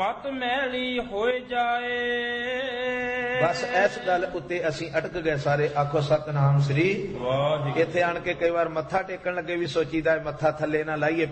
ਮਤ ਮੈਲੀ ਹੋਏ ਜਾਏ। ਬਸ ਇਸ ਗੱਲ ਉੱਤੇ ਅਸੀਂ ਅਟਕ ਗਏ ਸਾਰੇ। ਆਖੋ ਸਤਨਾਮ ਸ੍ਰੀ ਵਾਹਿਗੁਰੂ। ਇੱਥੇ ਆਣ ਕੇ ਕਈ ਵਾਰ ਮੱਥਾ ਟੇਕਣ ਲੱਗੇ ਵੀ ਸੋਚੀਦਾ ਮੱਥਾ ਥੱਲੇ ਨਾ ਲਾਈਏ,